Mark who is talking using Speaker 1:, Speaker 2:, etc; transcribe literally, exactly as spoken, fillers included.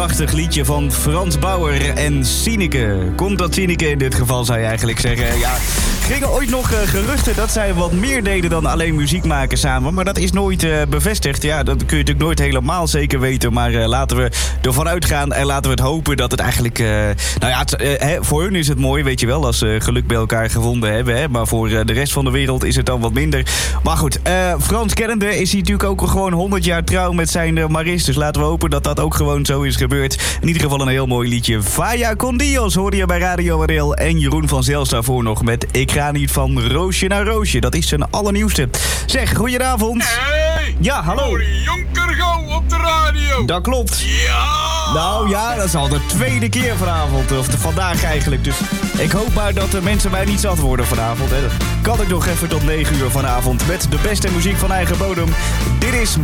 Speaker 1: prachtig liedje van Frans Bauer en Sineke. Komt dat Sineke in dit geval, zou je eigenlijk zeggen. Ja, gingen ooit nog uh, geruchten dat zij wat meer deden dan alleen muziek maken samen. Maar dat is nooit uh, bevestigd. Ja, dat kun je natuurlijk nooit helemaal zeker weten. Maar uh, laten we ervan uitgaan en laten we het hopen dat het eigenlijk... Uh, nou ja, het, uh, hè, voor hun is het mooi, weet je wel, als ze uh, geluk bij elkaar gevonden hebben. Hè? Maar voor uh, de rest van de wereld is het dan wat minder. Maar goed, uh, Frans kennende is hij natuurlijk ook gewoon honderd jaar trouw met zijn uh, Maris. Dus laten we hopen dat dat ook gewoon zo is gebeurd. In ieder geval een heel mooi liedje. Vaya con Dios hoorde je bij Radio Adel. En Jeroen van Zelst daarvoor nog met Ik ga niet van roosje naar roosje. Dat is zijn allernieuwste. Zeg, goedenavond.
Speaker 2: Hey,
Speaker 1: ja, hallo.
Speaker 2: Jonkergouw op de radio.
Speaker 1: Dat klopt.
Speaker 2: Ja.
Speaker 1: Nou ja, dat is al de tweede keer vanavond. Of de, vandaag eigenlijk. Dus ik hoop maar dat de mensen mij niet zat worden vanavond. Hè. Dat kan ik nog even tot negen uur vanavond. Met de beste muziek van eigen bodem. Dit is